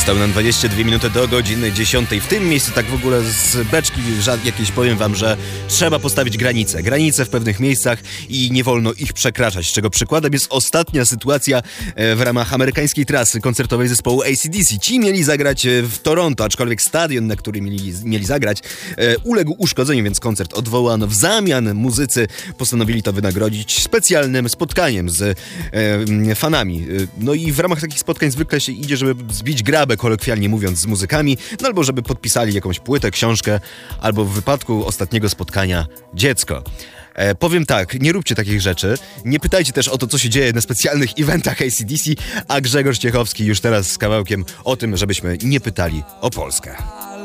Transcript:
Zostały nam 22 minuty do godziny 10. W tym miejscu tak w ogóle z beczki jakieś powiem wam, że trzeba postawić granice. Granice w pewnych miejscach i nie wolno ich przekraczać, czego przykładem jest ostatnia sytuacja w ramach amerykańskiej trasy koncertowej zespołu AC/DC. Ci mieli zagrać w Toronto, aczkolwiek stadion, na którym mieli zagrać, uległ uszkodzeniu, więc koncert odwołano. W zamian muzycy postanowili to wynagrodzić specjalnym spotkaniem z fanami. No i w ramach takich spotkań zwykle się idzie, żeby zbić grabę, kolokwialnie mówiąc, z muzykami, no albo żeby podpisali jakąś płytę, książkę, albo w wypadku ostatniego spotkania dziecko. Powiem tak, nie róbcie takich rzeczy, nie pytajcie też o to, co się dzieje na specjalnych eventach AC/DC, a Grzegorz Ciechowski już teraz z kawałkiem o tym, żebyśmy nie pytali o Polskę.